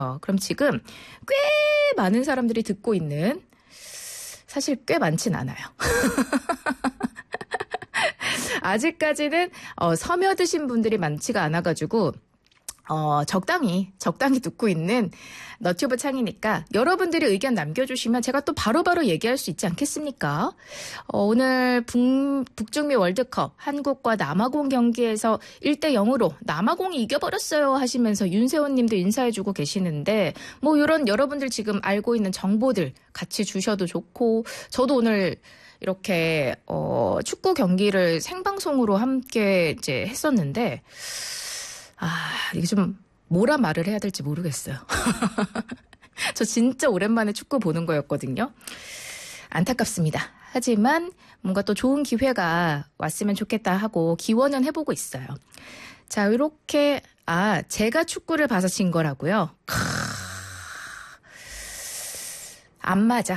그럼 지금 꽤 많은 사람들이 듣고 있는, 사실 꽤 많진 않아요. 아직까지는 서며드신 분들이 많지가 않아가지고 적당히 듣고 있는 너튜브 창이니까 여러분들이 의견 남겨주시면 제가 또 바로바로 얘기할 수 있지 않겠습니까? 오늘 북중미 월드컵 한국과 남아공 경기에서 1대0으로 남아공이 이겨버렸어요 하시면서 윤세원 님도 인사해주고 계시는데, 뭐 이런 여러분들 지금 알고 있는 정보들 같이 주셔도 좋고, 저도 오늘 이렇게 축구 경기를 생방송으로 함께 이제 했었는데, 이게 좀 뭐라 말을 해야 될지 모르겠어요. 저 진짜 오랜만에 축구 보는 거였거든요. 안타깝습니다. 하지만 뭔가 또 좋은 기회가 왔으면 좋겠다 하고 기원은 해보고 있어요. 자, 이렇게 제가 축구를 봐서 진 거라고요? 안 맞아.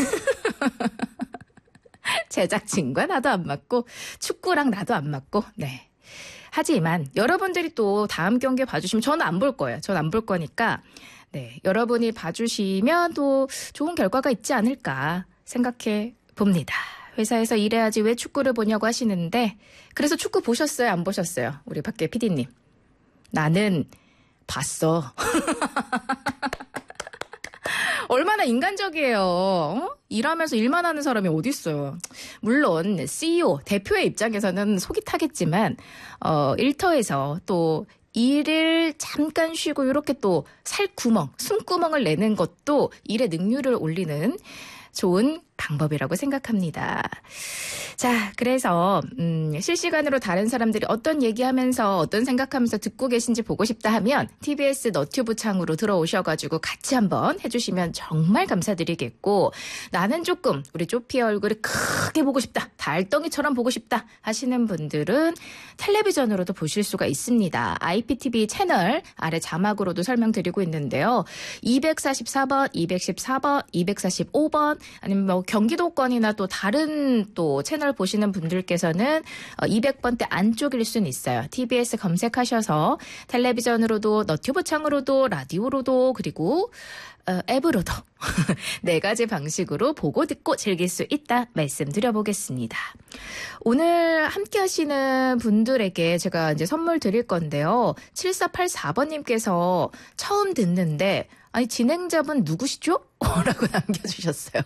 제작진과 나도 안 맞고 축구랑 나도 안 맞고, 네. 하지만 여러분들이 또 다음 경기 봐주시면 저는 안 볼 거예요. 저는 안 볼 거니까, 네, 여러분이 봐주시면 또 좋은 결과가 있지 않을까 생각해 봅니다. 회사에서 일해야지 왜 축구를 보냐고 하시는데, 그래서 축구 보셨어요? 안 보셨어요? 우리 밖에 PD님. 나는 봤어. 얼마나 인간적이에요. 일하면서 일만 하는 사람이 어디 있어요. 물론 CEO, 대표의 입장에서는 속이 타겠지만 일터에서 또 일을 잠깐 쉬고 이렇게 또 살구멍, 숨구멍을 내는 것도 일의 능률을 올리는 좋은 방법이라고 생각합니다. 자, 그래서 실시간으로 다른 사람들이 어떤 얘기하면서 어떤 생각하면서 듣고 계신지 보고 싶다 하면 TBS 너튜브 창으로 들어오셔가지고 같이 한번 해주시면 정말 감사드리겠고, 나는 조금 우리 쪼피의 얼굴을 크게 보고 싶다, 달덩이처럼 보고 싶다 하시는 분들은 텔레비전으로도 보실 수가 있습니다. IPTV 채널 아래 자막으로도 설명드리고 있는데요. 244번, 214번, 245번 아니면 뭐 경기도권이나 또 다른 또 채널 보시는 분들께서는 200번대 안쪽일 수는 있어요. TBS 검색하셔서 텔레비전으로도 너튜브 창으로도 라디오로도 그리고 앱으로도 네 가지 방식으로 보고 듣고 즐길 수 있다 말씀드려보겠습니다. 오늘 함께 하시는 분들에게 제가 이제 선물 드릴 건데요. 7484번님께서 처음 듣는데 아니 진행자분 누구시죠? 라고 남겨주셨어요.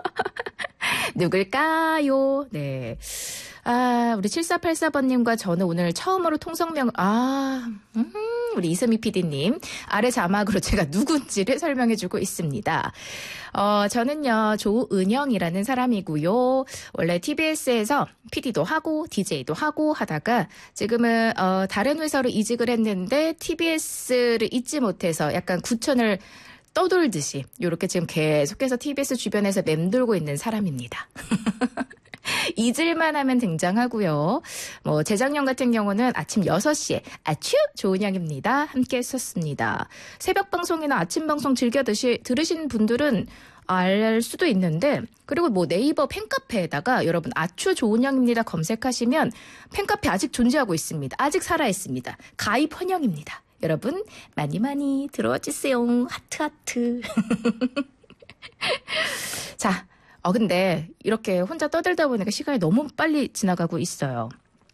누굴까요? 네. 우리 7484번님과 저는 오늘 처음으로 통성명, 우리 이수미 PD님. 아래 자막으로 제가 누군지를 설명해주고 있습니다. 저는요, 조은영이라는 사람이고요. 원래 TBS에서 PD도 하고, DJ도 하고 하다가 지금은, 다른 회사로 이직을 했는데 TBS를 잊지 못해서 약간 구천을 떠돌듯이 이렇게 지금 계속해서 TBS 주변에서 맴돌고 있는 사람입니다. 잊을만 하면 등장하고요. 뭐 재작년 같은 경우는 아침 6시에 아츄 조은영입니다. 함께 했었습니다. 새벽 방송이나 아침 방송 즐겨 들으신 분들은 알 수도 있는데, 그리고 뭐 네이버 팬카페에다가 여러분 아츄 조은영입니다 검색하시면 팬카페 아직 존재하고 있습니다. 아직 살아있습니다. 가입 환영입니다. 여러분 많이 많이 들어와 주세요. 하트. 자, 근데 이렇게 혼자 떠들다 보니까 시간이 너무 빨리 지나가고 있어요.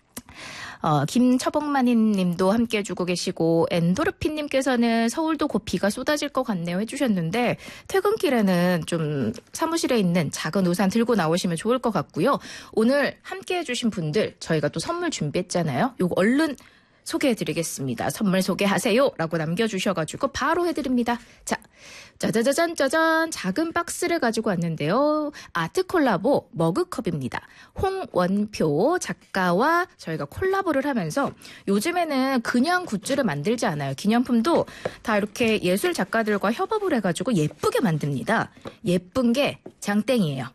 김처복마님 님도 함께 해주고 계시고, 엔도르핀 님께서는 서울도 곧 비가 쏟아질 것 같네요 해주셨는데, 퇴근길에는 좀 사무실에 있는 작은 우산 들고 나오시면 좋을 것 같고요. 오늘 함께 해주신 분들 저희가 또 선물 준비했잖아요. 요거 얼른 소개해드리겠습니다. 선물 소개하세요 라고 남겨주셔가지고 바로 해드립니다. 자, 짜자자잔 작은 박스를 가지고 왔는데요. 아트 콜라보 머그컵입니다. 홍원표 작가와 저희가 콜라보를 하면서 요즘에는 그냥 굿즈를 만들지 않아요. 기념품도 다 이렇게 예술 작가들과 협업을 해가지고 예쁘게 만듭니다. 예쁜 게 장땡이에요.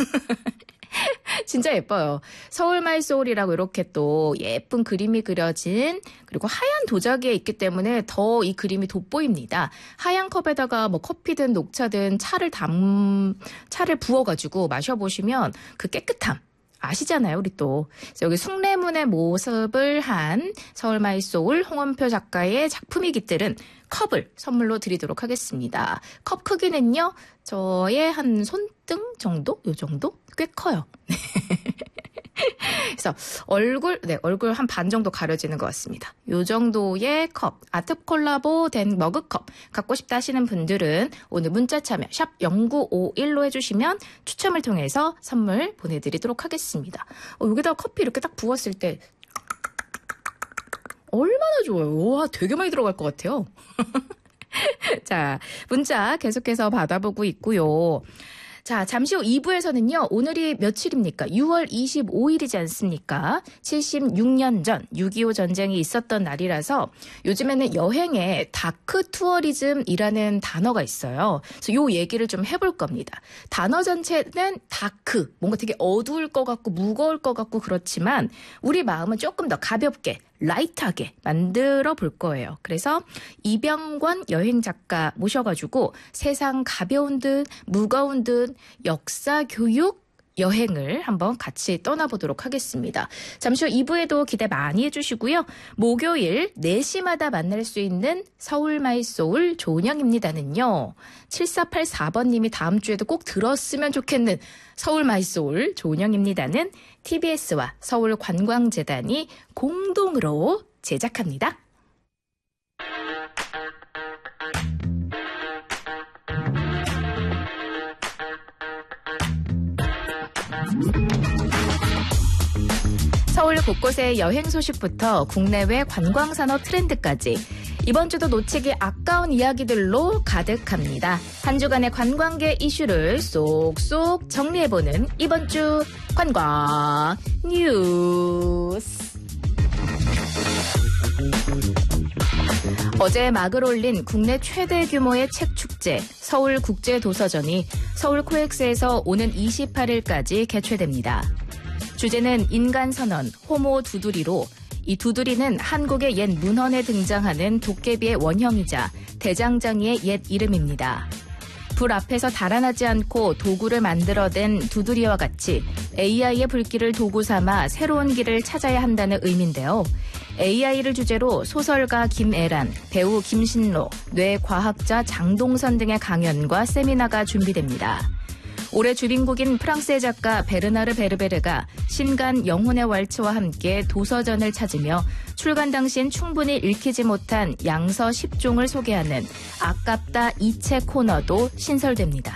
진짜 예뻐요. 서울마이소울이라고 이렇게 또 예쁜 그림이 그려진, 그리고 하얀 도자기에 있기 때문에 더 이 그림이 돋보입니다. 하얀 컵에다가 뭐 커피든 녹차든 차를 부어가지고 마셔보시면 그 깨끗함 아시잖아요, 우리 또. 그래서 여기 숭례문의 모습을 한 서울마이소울 홍원표 작가의 작품이 깃들은 컵을 선물로 드리도록 하겠습니다. 컵 크기는요, 저의 한 손등 정도? 요 정도? 꽤 커요. 그래서 얼굴 한 반 정도 가려지는 것 같습니다. 요 정도의 컵, 아트 콜라보 된 머그컵 갖고 싶다 하시는 분들은 오늘 문자 참여 샵 0951로 해주시면 추첨을 통해서 선물 보내드리도록 하겠습니다. 여기다가 커피 이렇게 딱 부었을 때 얼마나 좋아요. 와, 되게 많이 들어갈 것 같아요. 자, 문자 계속해서 받아보고 있고요. 자, 잠시 후 2부에서는요. 오늘이 며칠입니까? 6월 25일이지 않습니까? 76년 전 6.25 전쟁이 있었던 날이라서 요즘에는 여행에 다크 투어리즘이라는 단어가 있어요. 그래서 요 얘기를 좀 해볼 겁니다. 단어 전체는 다크, 뭔가 되게 어두울 것 같고 무거울 것 같고 그렇지만 우리 마음은 조금 더 가볍게 라이트하게 만들어 볼 거예요. 그래서 이병권 여행 작가 모셔가지고 세상 가벼운 듯 무거운 듯 역사 교육 여행을 한번 같이 떠나보도록 하겠습니다. 잠시 후 2부에도 기대 많이 해주시고요. 목요일 4시마다 만날 수 있는 서울 마이 소울 조은영입니다는요. 7484번님이 다음 주에도 꼭 들었으면 좋겠는 서울 마이 소울 조은영입니다는 TBS와 서울관광재단이 공동으로 제작합니다. 서울 곳곳의 여행 소식부터 국내외 관광산업 트렌드까지 이번 주도 놓치기 아까운 이야기들로 가득합니다. 한 주간의 관광계 이슈를 쏙쏙 정리해보는 이번 주 관광 뉴스. 어제 막을 올린 국내 최대 규모의 책축제 서울국제도서전이 서울 코엑스에서 오는 28일까지 개최됩니다. 주제는 인간선언, 호모 두드리로 이 두드리는 한국의 옛 문헌에 등장하는 도깨비의 원형이자 대장장이의 옛 이름입니다. 불 앞에서 달아나지 않고 도구를 만들어낸 두드리와 같이 AI의 불길을 도구 삼아 새로운 길을 찾아야 한다는 의미인데요. AI를 주제로 소설가 김애란, 배우 김신로, 뇌과학자 장동선 등의 강연과 세미나가 준비됩니다. 올해 주빈국인 프랑스의 작가 베르나르 베르베르가 신간 영혼의 왈츠와 함께 도서전을 찾으며 출간 당시엔 충분히 읽히지 못한 양서 10종을 소개하는 아깝다 이책 코너도 신설됩니다.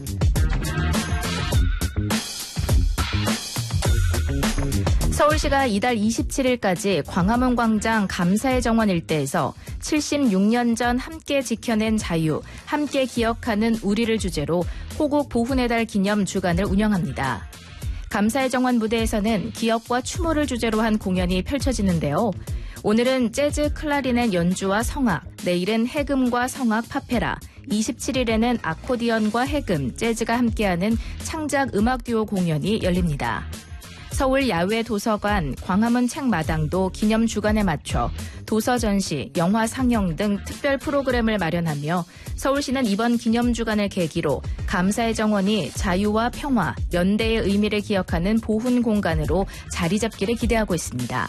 서울시가 이달 27일까지 광화문 광장 감사의 정원 일대에서 76년 전 함께 지켜낸 자유, 함께 기억하는 우리를 주제로 호국 보훈의 달 기념 주간을 운영합니다. 감사의 정원 무대에서는 기억과 추모를 주제로 한 공연이 펼쳐지는데요. 오늘은 재즈 클라리넷 연주와 성악, 내일은 해금과 성악 파페라, 27일에는 아코디언과 해금, 재즈가 함께하는 창작 음악 듀오 공연이 열립니다. 서울 야외 도서관, 광화문 책마당도 기념 주간에 맞춰 도서 전시, 영화 상영 등 특별 프로그램을 마련하며 서울시는 이번 기념 주간을 계기로 감사의 정원이 자유와 평화, 연대의 의미를 기억하는 보훈 공간으로 자리 잡기를 기대하고 있습니다.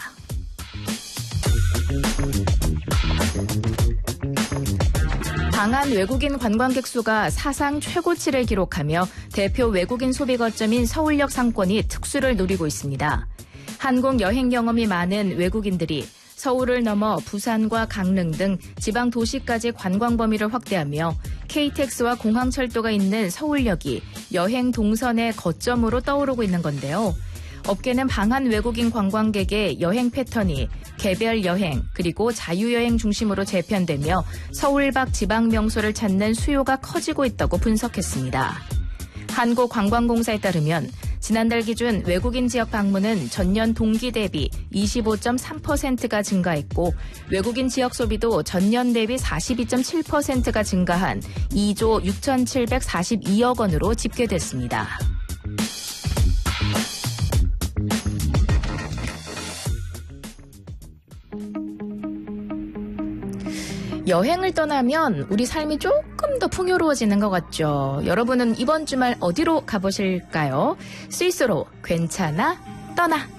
방한 외국인 관광객 수가 사상 최고치를 기록하며 대표 외국인 소비 거점인 서울역 상권이 특수를 누리고 있습니다. 한국 여행 경험이 많은 외국인들이 서울을 넘어 부산과 강릉 등 지방 도시까지 관광 범위를 확대하며 KTX와 공항철도가 있는 서울역이 여행 동선의 거점으로 떠오르고 있는 건데요. 업계는 방한 외국인 관광객의 여행 패턴이 개별 여행 그리고 자유여행 중심으로 재편되며 서울 밖 지방 명소를 찾는 수요가 커지고 있다고 분석했습니다. 한국관광공사에 따르면 지난달 기준 외국인 지역 방문은 전년 동기 대비 25.3%가 증가했고 외국인 지역 소비도 전년 대비 42.7%가 증가한 2조 6,742억 원으로 집계됐습니다. 여행을 떠나면 우리 삶이 조금 더 풍요로워지는 것 같죠. 여러분은 이번 주말 어디로 가보실까요? 스위스로 괜찮아? 떠나!